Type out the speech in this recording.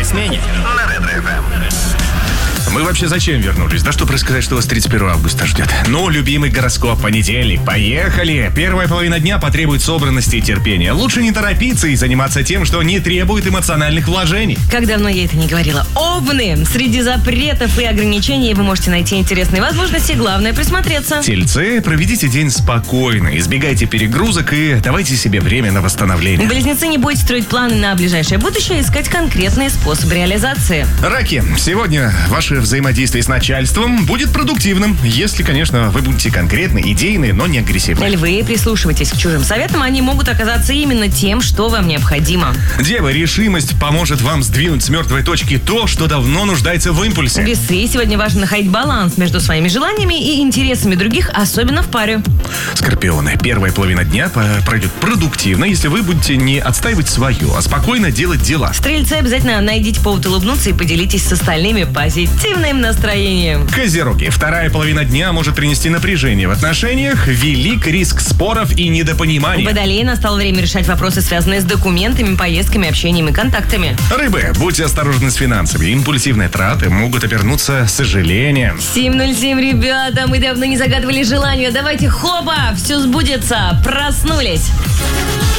смене на Ретро-ФМ. Мы вообще зачем вернулись? Да чтобы рассказать, что вас 31 августа ждет. Ну, любимый гороскоп, понедельник. Поехали! Первая половина дня потребует собранности и терпения. Лучше не торопиться и заниматься тем, что не требует эмоциональных вложений. Как давно я это не говорила. Овны! Среди запретов и ограничений вы можете найти интересные возможности. Главное присмотреться. Тельцы, проведите день спокойно. Избегайте перегрузок и давайте себе время на восстановление. Близнецы, не бойтесь строить планы на ближайшее будущее и искать конкретные способы реализации. Раки, сегодня ваше взаимодействие с начальством будет продуктивным, если, конечно, вы будете конкретны, идейны, но не агрессивны. Львы, прислушивайтесь к чужим советам, они могут оказаться именно тем, что вам необходимо. Девы, решимость поможет вам сдвинуть с мертвой точки то, что давно нуждается в импульсе. Весы, сегодня важно находить баланс между своими желаниями и интересами других, особенно в паре. Скорпионы, первая половина дня пройдет продуктивно, если вы будете не отстаивать свое, а спокойно делать дела. Стрельцы, обязательно найдите повод улыбнуться и поделитесь с остальными позитивным настроением. Козероги, вторая половина дня может принести напряжение в отношениях, велик риск споров и недопонимания. Водолеи, настало время решать вопросы, связанные с документами, поездками, общением и контактами. Рыбы, будьте осторожны с финансами. Импульсивные траты могут обернуться сожалением. 7:07, ребята, мы давно не загадывали желания. Давайте, хопа, все сбудется. Проснулись.